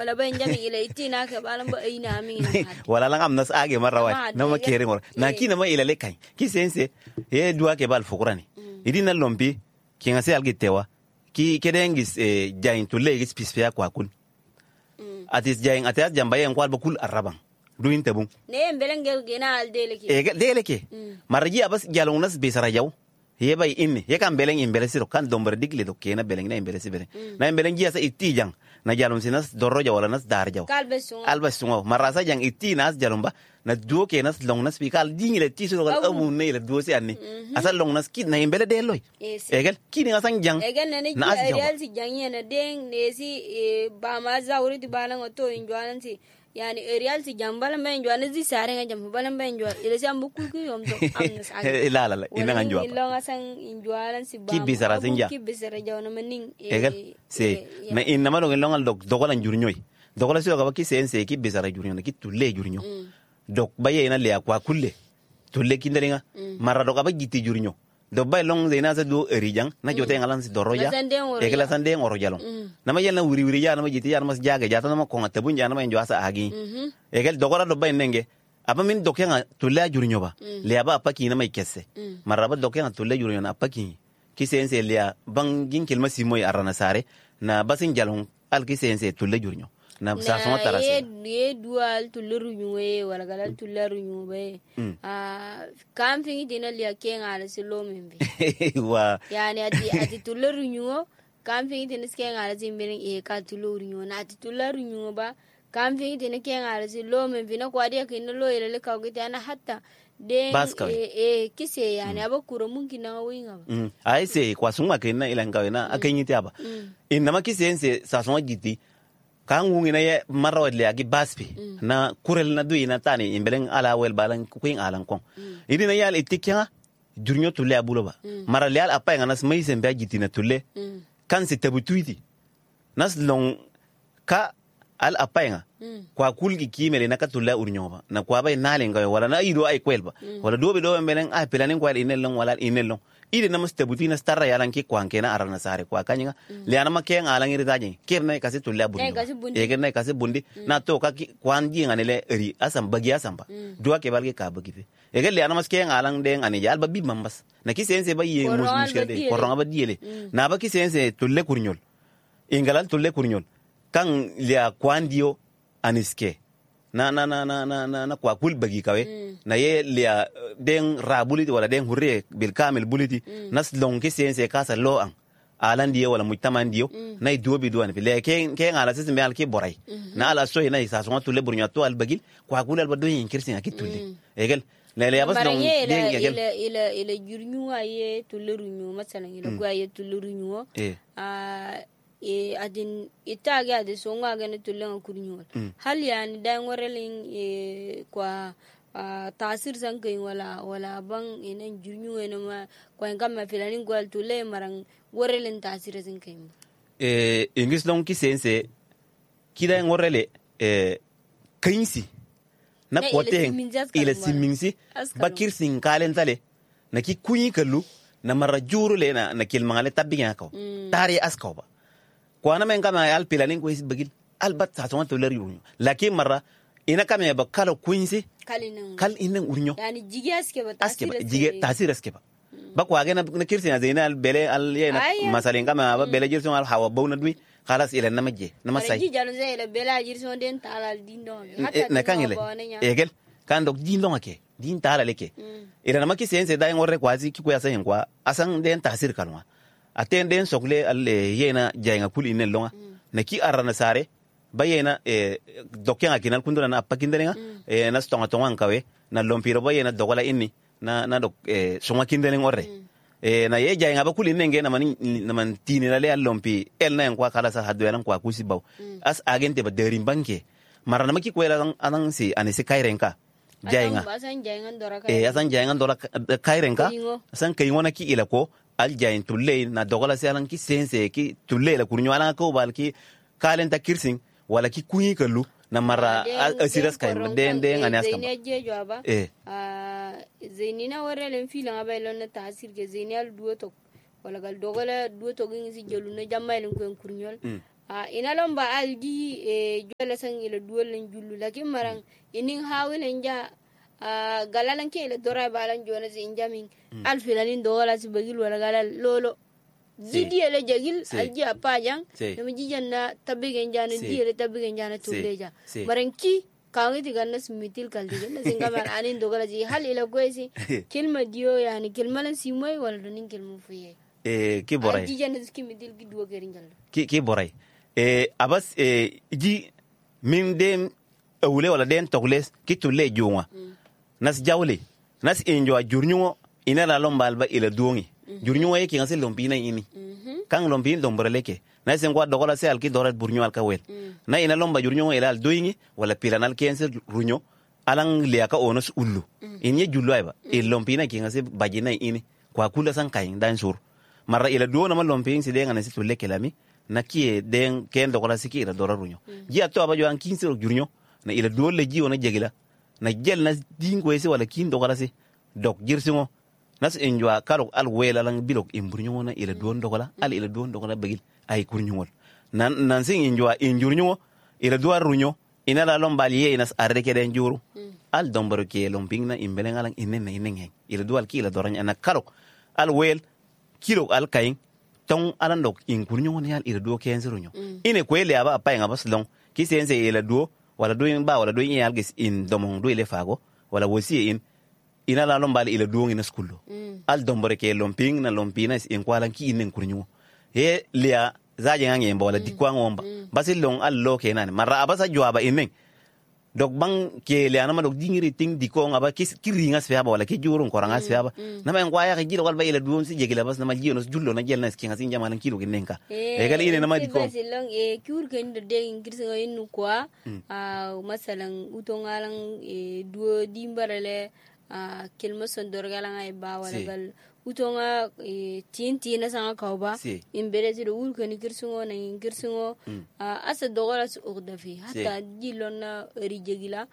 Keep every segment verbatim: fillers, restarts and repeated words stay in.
wala ban jami ila itina ka balan ba ina min wala lan am nas age marrawa na ma kere ngor na kina ma ila le kai ki sense ye duwa ke bal fukurani idina lompi ki ngase algi tewa ki kedengis jain to le gis pispia kwa kun atis jain atas jambaye en kwal bakul arabang duin tabung ne mbelengel gena al deleke e deleke marji abas jalong nas besara jaw ye bay inni ye kan beleng imbele siro kan dombar digle do kena beleng na imbele sibere na beleng ji asa itti jang na jalom sinas doroja wala nas dar jaw kalbesungo albasungo marasa jang itti nas jalomba na duo ke nas long nas pikal dingile tisuro gal amu ne le duo si anni asa long nas kid na imbele de loy egel kini asan jang egel na ni real si jang yena deng ne si ba ma zawri di balang to injwanan si yani real si jambala men jwana zi sare nga jam bala men jwa ile si ambu ku yom do amnas ag la la la ina nga jwa ilo nga sang injwalan si ba ki bisara sinja ki bisara jawna mening egel se me inna ma do ngal dok dogolan jurnyoy dogola si ga ki sense ki bisara jurnyo ki tulle jurnyo dok baye ina le akwa kulle tulle kindalinga mara do ga ba gitti jurnyo do bay long zena sa do erijang na jote ngalan si doroja e kala sande ngoro jalong nama yelna wuri wuri ya nama jiti ya nama jaga jata nama ko ngata bunja nama enjo asa agi e kel dogora do bay nenge apa min dokya tulla jurnyo ba le aba apaki nama ikesse maraba dokya tulla jurnyo na apaki ki sense le bangin kelma simoy arana sare na basin jalong al ki sense tulla jurnyo na sa so tarase ye dual tuluru nyuwe wala galal tularu nyuwe ah kam fingi dina liya kenga ala silo mimbi wa yani ati ati tularu nyuwo kam fingi dina kenga ala simbiring e ka tuluru nyuwo na ati tularu nyuwo ba kam fingi dina kenga ala silo mimbi na kwa dia kina lo ile ka gita na hatta den e e kise yani abakuro mungi na winga mm ai se kwa suma kina ila ngawe na akanyiti aba inama kisense sa so giti kan wungi na ye marwa le agi baspi na kurel na duina tani imbeleng ala wel balan kuin alan kon idina yal itikya jurnyo tulle abuloba mara le al apa nganas mai sembe agitina tulle kan se tabutuiti nas long ka al apa nga kwa kulgi kimele na ka tulle urnyoba na kwa bay nale ngawe wala na ido ay kwelba wala dobe do imbeleng ay pelanin kwal inelong wala inelong ide na mas tabutina starra yalan ki kwanke na arana sare kwa kanyinga le ana make ngalan iri daje kirna kasi tulla bundi e kirna kasi bundi na to ka kwanji ngane le ri asam bagi asam ba duwa ke balge ka bagi fe e gel le ana mas ke ngalan de ngane jal ba bi mambas na ki sense ba ye mus muskel de koronga ba diele na ba ki sense tulle kurnyol ingalal tulle kurnyol kan le kwandio aniske na na na na na na, na kwa kul bagi kawe mm. na ye lia den rabuliti wala den hurre bil kamil buliti mm. nas long ke sense kasa lo an alan die wala mujtaman dio mm. na duobi duan le ke ke ngala sisim al ke boray mm-hmm. na ala so na isa so to le burnya to al bagil kwa kul al bado yin kirsin akitulli mm. egel le le abas long den egel ila ila ila jurnyu aye tulurunyu masalan ila gwa aye tulurunyu a e adin itaga ade songa gane tulenga kurnyol mm. hal yani dan warelin e kwa uh, tasir sankai wala wala bang enen jurnyu ene ma kwa ngam filanin gwal tule marang warelin tasir sankai e ingis long ki sense kida ngorele e kainsi na kote ile siminsi bakir sin kalen tale na ki kunyi kallu na marajuru le na na kilmangale tabinya ko mm. tari asko ba kwana men kama al pilanin ko is bagil albat sa so to ler yunyo lakin marra ina kama ba kala kunsi kalinin kal inen urnyo yani jige aske ba aske ba jige tasir aske ba ba ko agena na kirsin azina al bele al yena masalin kama ba bele jirson al hawa bawna dui khalas ila namaje namasay ji jalo ze ila bele jirson den talal dindo hatta na kan ile egel kan dok dindo ake din talal leke ila namaki sense dai ngorre kwazi ki ko yasan kwa asan den tasir kanwa aten den sokle alle yena jaynga kul inel longa mm. na ki arana sare bayena e dokya kinal kunduna na pakindenga mm. e na stonga tonga kawe na lompiro bayena dogola inni na na dok e songa kindelen orre mm. e na ye jaynga ba kul inenge na man na man tini na le lompi el na kwa kala sa hadu yalan kwa kusi baw mm. as agente ba derin banke marana maki ko elan anan si anese kairenka jaynga e asan jaynga dora kairenka asan kayngona ki ila ko al jayin tulle na dogola selan ki sense ki tulle la kurnyo ala ko bal ki kalen ta kirsin wala ki kunyi kallu na mara asiras kay den den anas kam eh ah zainina warelen filan abaylon na tasir ke zainal duoto wala gal dogola duoto gin si jelu na jamaylen ko kurnyol a ina lomba algi e jola san ila duolen jullu lakin marang inin hawilen ja a galalan ke ila dora balan jona zin jamin alfilanin dola si bagil wala galal lolo jidi ele jagil alji apajang dama jijan na tabigen jana di ele tabigen jana tuleja maranki kawiti ganna smitil kaldi ganna singamal anin dogala ji hal ila goisi kilma dio yani kilmalan simoy wala donin kilmu fuye e ki boray jijan skimitil ki duo geringal ki ki boray e abas e ji min dem awule wala den togles ki tulle jonga nas jawle nas injo jurnyo ina la lombal ba ila duongi jurnyo yake ngase lompina ini kan lompin dombreleke na sen kwa dogola se alki dorat burnyo alka wel na ina lomba jurnyo ila al doingi wala pilanal kense runyo alang liaka onos ullu inye jullo ayba il lompina ki ngase bajina ini kwa kula san kayin dan sur marra ila duo na lompin si denga na situ leke lami na kie den ken dogola siki ila dorat runyo ji atto abajo an kinse jurnyo na ila duo le ji ona jegila na jel na dingo ese wala kin dogola se dok jirsingo nas enjwa kalo al wela lang bilok imburnyo na ila duon dogola al ila duon dogola bagil ay kurnyol nan nan sin enjwa enjurnyo ila duar runyo ina la lombaliye inas arreke den juru al dombaro ke lomping na imbelen alang inen na inen ila dual ki ila doranya na kalo al wel kilo al kayin ton alan dok in kurnyo ne al ila duo kense runyo ine kwele aba apa nga bas long ki sense ila duo wala do ba wala do yin algis in domong do ile fago wala wosi in ina la lombali ila duo ina skullo al dombaro ke lomping na lompina in kwalan ki inen kurnyo he lia zaje ngange mbola mm. dikwa ngomba mm. basi long allo kenan marra abasa jwaba inen dok bang ke le anama dok dingiri ting diko ngaba kis kiringa sfeba wala ke jurun koranga sfeba mm. nama ngwa ya gilo galba ila duon si jegila bas nama jiono jullo na jelna skinga sin jamanan kilo ginenka e gali ine nama diko basi long e kur ken de ingirsinga inu kwa a masalan utongalang e duo dimbarale a kelma sondorgalang ay ba wala gal utonga e tin tin sanga kauba imbere do ul kan kirsungo na kirsungo asa dogora su urdafi hatta jilona rijegila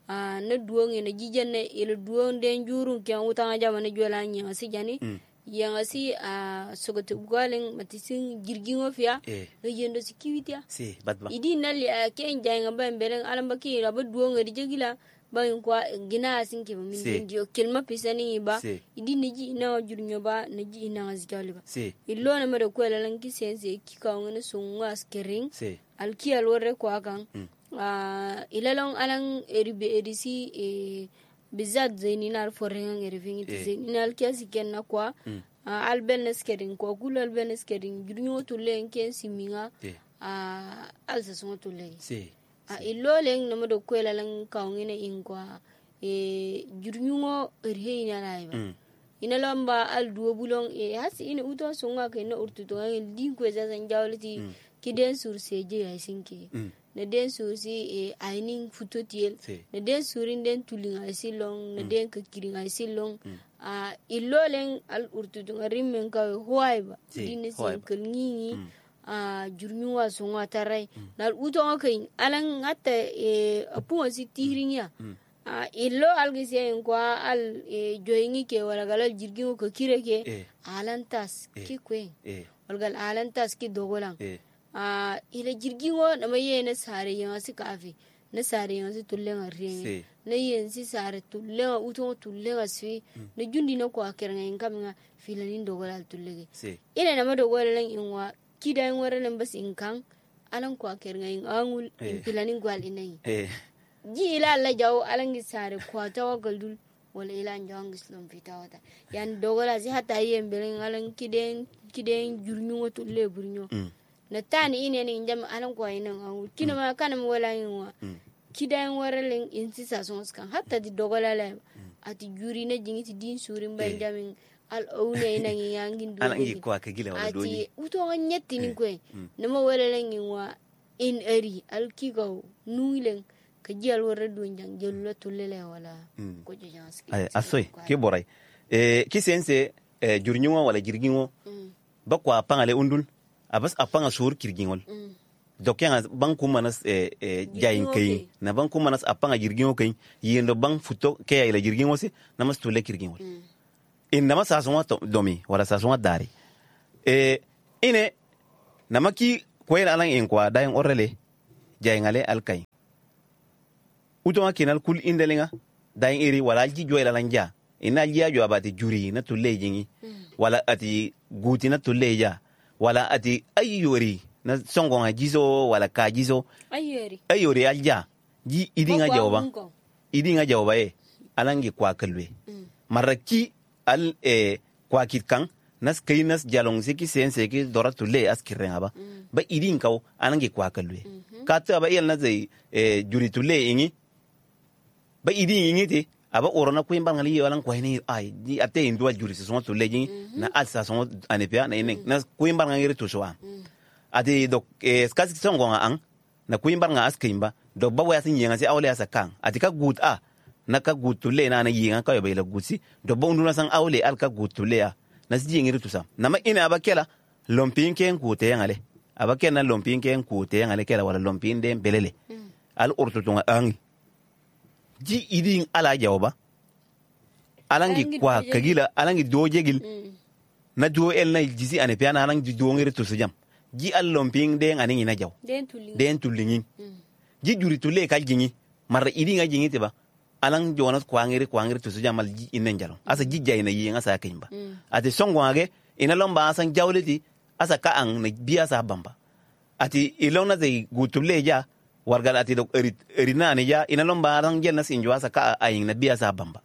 na duonge na jijanne ile duon den jurun kan utanga jamane jola nya sigani yang asi sogoto gwalen matisin girgingo fiya yendo sikiwitia idi nali ken janga ba imbere alamba ki raba duonge rijegila bayin kwa gina asinke min dindio kelma pisani ba idi neji na jurnyo ba neji ina azgali ba illo na mare ko lalan ki sense ki ka ngene sunga askering alki alwore kwa kan ah ilalon alan eribe edisi e bizat zaini nar forenga ngerifingi zaini alki asiken na kwa alben skering ko kul alben skering jurnyo to len ken siminga ah alsa sunga to len a illo leng no do kwela lang kaungine ingwa e jurnyungo erheina laiba mm. ina lamba al duo bulong e hasi ina uto sunga ke no urtuto ngel din ko za san jawliti mm. kiden surse je ay sinki mm. na den sursi e ainin futotiel na den surin den tulinga silong na mm. den ka kiringa silong mm. a illo leng al urtuto ngarim ka hoaiba din sin kelngi mm. a jurnyuwa sunga tarai mm. na uto ngakin alan hatta e apuwa si tihrinya mm. a illo algise kwa al e joyingi ke wala galal jirgingo ko kireke eh. alan tas eh. ki kwen eh. walgal alan tas ki dogolan eh. a ila jirgingo na maye na sare yan si kafi na sare yan si tullenga ringa na yen si sare tullenga uto tullenga si mm. na jundi na ko akeranga inkamnga filanin dogolal tullege ina na madogolan inwa kidan waralen bas inkan alan ko akeranga in angul eh. filanin gwal inai eh. ji ila la jaw alangi sare ko tawagal dul wala ila njang islam fitawata yan dogola si hata yembelen alan kiden kiden jurnyo to le burnyo mm. na tani ine ni njam alan ko ina ngul kina ma kanam wala yinwa mm. kidan waralen insisa sonskan hatta di dogola la mm. ati juri na jingiti din surin ban jamin al awne ina ngangin do alangi ko akagila wala doni ati uto nyetti ni ko nama wala yinwa in eri al kigaw nuilen kajal wara dunjang jelo tulele wala ko janski ay asoy ke boray e ki sense e jurnyo wala jirgingo ba kwa pangale undul abas apanga sur kirgingol dokya banku manas e jayin kay na banku manas apanga jirgingo kay yendo bang futo ke ila jirgingo se namas tule kirgingol in nama sa sonwa domi wala sa sonwa dari e ine namaki koyen alan en kwa dayen orrele jayngale alkay utoma kinal kul indelinga dayen iri wala alji joyla lanja ina alji jo abati juri na tulle jingi wala ati guti na tulle ja wala ati ayori na songo nga jiso wala ka jiso ayori ayori alja ji idinga jawba idinga jawba e alangi kwa kalwe mm. maraki al e kwa kitkan nas kainas jalong seki sense ki doratu le askirren aba mm. ba idin kaw alangi kwa kalwe mm-hmm. ka ta ba yel na zai e juritu le ingi ba idin ingi te aba orona ko imba ngali yalan ko ni ai di ate indwa juri so to le jingi mm-hmm. na alsa so anepia na inen mm. na ko imba ngiri to so mm. ade dok e skasi songo nga ang na ko imba nga askimba dok ba wa sin yenga si awle asa kan ati ka good a na ka gutule na na yinga ka yobe la gutsi do bondu na san awle al ka gutule ya na si yingiri tusam na ma ina abakela lompin ken kute ngale abakena lompin ken kute ngale kela wala lompin de belele mm. al urtutunga angi ji idin ala jawba alangi kwa kagila alangi dojegil mm. na do el na jisi ane piana alangi do ngiri tusujam ji al lompin de ngani ina jaw den tulingin den tulingin mm. ji juri tule kal jingi mara idin ga jingi tiba alang jonas kwangiri kwangiri to sujamal ji inen jalo asa jijja ina yi asa kimba mm. ati songwage ina lomba asa jawleti asa ka ang na biya sa bamba ati ilona zai gutulle ja wargal ati dok erit erina ne ja ina lomba ran gel na sinjo asa ka ayin na biya sa bamba